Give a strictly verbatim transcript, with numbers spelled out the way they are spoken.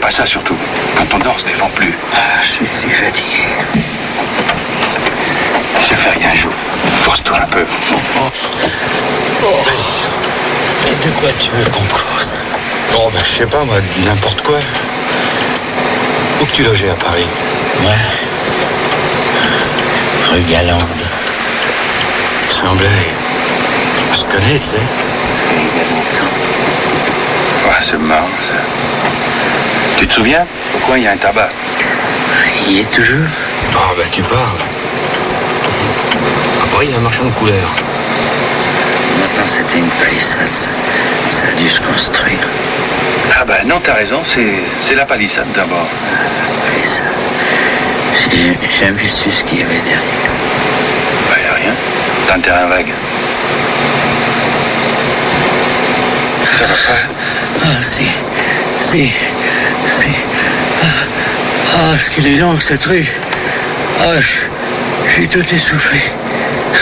pas ça surtout. Quand on dort, on se défend plus. Ah, je suis si fatigué. Ça fait rien, Jou. Force-toi un peu. Oh, oh. Oh. Vas-y. Mais de quoi tu veux qu'on cause? Oh, ben, je sais pas, moi, n'importe quoi. Où que tu logeais à Paris? Ouais. Rue Galande. Semblait. On se connaît, tu sais. Il y a longtemps. Ouais, c'est marrant, ça. Tu te souviens? Au coin, il y a un tabac. Il y est toujours? Ah, ben, tu parles. À Paris, il y a un marchand de couleurs. Maintenant, c'était une palissade. Ça, ça a dû se construire. Ah, ben, non, t'as raison. C'est, c'est la palissade, d'abord. La palissade. J'ai jamais su ce qu'il y avait derrière. Ben, y a rien. C'est un terrain vague. Ça va pas? Ah, si. Si. Si. Ah, ah ce qu'il est long, cette rue. Ah, je, je suis tout essoufflé.